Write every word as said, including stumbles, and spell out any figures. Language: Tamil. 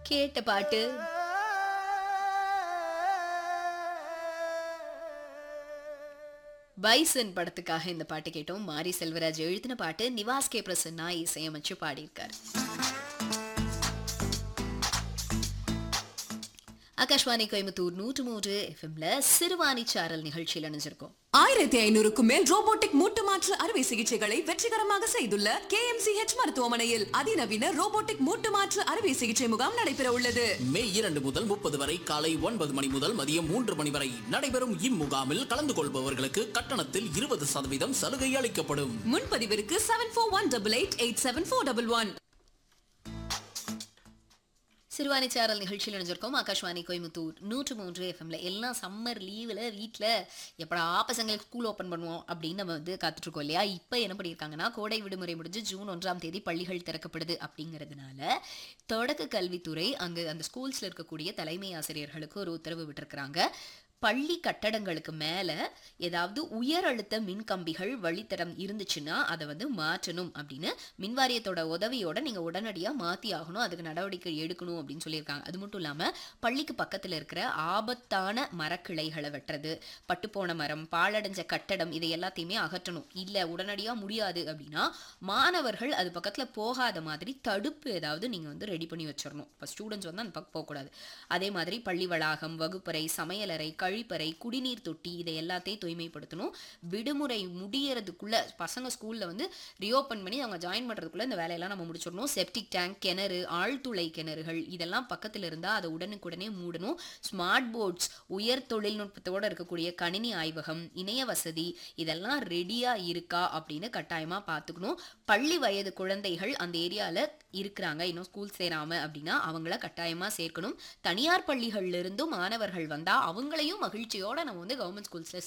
கேட்ட பாட்டு பைசன் படத்துக்காக இந்த பாட்டு கேட்டோம். மாரி செல்வராஜ் எழுதின பாட்டு, நிவாஸ் கே பிரசன்னா இசையமைச்சு பாடியிருக்காரு. ஆகாஷ்வாணி கோயம்புத்தூர் நூற்று மூன்று எஃப்எம்ல சிறுவாணி சாரல் நிகழ்ச்சியில் இணைஞ்சிருக்கோம். ஆயிரத்தி ஐநூறுக்கும் மேல் ரோபோட்டிக் மூட்டு மாற்று அறுவை சிகிச்சைகளை வெற்றிகரமாக செய்துள்ள கே எம் சி ஹெச் மருத்துவமனையில் அதிநவீன ரோபோட்டிக் மூட்டு மாற்று அறுவை சிகிச்சை முகாம் நடைபெற உள்ளது. மே இரண்டு முதல் முப்பது வரை காலை ஒன்பது மணி முதல் மதியம் மூன்று மணி வரை நடைபெறும் இம்முகாமில் கலந்து கொள்பவர்களுக்கு கட்டணத்தில் இருபது சதவீதம் சலுகை அளிக்கப்படும். முன்பதிவிற்கு seven four one double eight eight seven four double one. Siruvani சாரல் நிகழ்ச்சியில் இணைஞ்சிருக்கோம். ஆகாஷ்வாணி கோயம்புத்தூர் நூற்று மூன்று எஃப்எம்ல எல்லாம் சம்மர் லீவில் வீட்டில் எப்படா பசங்களுக்கு ஸ்கூல் ஓப்பன் பண்ணுவோம் அப்படின்னு நம்ம வந்து காத்துட்ருக்கோம் இல்லையா. இப்போ என்ன பண்ணியிருக்காங்கன்னா, கோடை விடுமுறை முடிஞ்சு ஜூன் ஒன்றாம் தேதி பள்ளிகள் திறக்கப்படுது அப்படிங்கிறதுனால தொடக்க கல்வித்துறை அங்கு அந்த ஸ்கூல்ஸில் இருக்கக்கூடிய தலைமை ஆசிரியர்களுக்கு ஒரு உத்தரவு விட்டுருக்குறாங்க. பள்ளி கட்டடங்களுக்கு மேலே ஏதாவது உயர் அழுத்த மின் கம்பிகள் வழித்தடம் இருந்துச்சுன்னா அதை வந்து மாற்றணும் அப்படின்னு மின்வாரியத்தோட உதவியோட நீங்கள் உடனடியாக மாற்றி ஆகணும், அதுக்கு நடவடிக்கை எடுக்கணும் அப்படின்னு சொல்லியிருக்காங்க. அது மட்டும் இல்லாமல் பள்ளிக்கு பக்கத்தில் இருக்கிற ஆபத்தான மரக்கிளைகளை வெட்டுறது, பட்டுப்போன மரம், பாழடைஞ்ச கட்டடம், இதை எல்லாத்தையுமே அகற்றணும். இல்லை உடனடியாக முடியாது அப்படின்னா மாணவர்கள் அது பக்கத்தில் போகாத மாதிரி தடுப்பு ஏதாவது நீங்கள் வந்து ரெடி பண்ணி வச்சிடணும். இப்போ ஸ்டூடெண்ட்ஸ் வந்து அந்த பக்கம் போகக்கூடாது. அதே மாதிரி பள்ளி வளாகம், வகுப்பறை, சமையலறை, கழிப்பறை, குடிநீர் தொட்டி, இதை எல்லாத்தையும் தூய்மைப்படுத்தணும். விடுமுறை முடியறதுக்குள்ள பசங்க ஸ்கூல்ல வந்து ரீஓப்பன் பண்ணி அவங்க ஜாயின் பண்றதுக்குள்ள இந்த வேலையெல்லாம் நம்ம முடிச்சிடணும். செப்டிக் டேங்க், கிணறு, ஆழ்துளை கிணறுகள் இதெல்லாம் பக்கத்தில் இருந்தால் அதை உடனுக்குடனே மூடணும். ஸ்மார்ட் போர்ட்ஸ், உயர் தொழில்நுட்பத்தோடு இருக்கக்கூடிய கணினி ஆய்வகம், இணைய வசதி இதெல்லாம் ரெடியா இருக்கா அப்படின்னு கட்டாயமா பார்த்துக்கணும். பள்ளி வயது குழந்தைகள் அந்த ஏரியாவில் இருக்கிறாங்க, இன்னும் ஸ்கூல் சேராம அப்படின்னா அவங்கள கட்டாயமா சேர்க்கணும். தனியார் பள்ளிகள்ல இருந்தும் மாணவர்கள் வந்தா அவங்களையும் மகிழ்ச்சியோட நம்ம வந்து கவர்மெண்ட் ஸ்கூல்ஸ்ல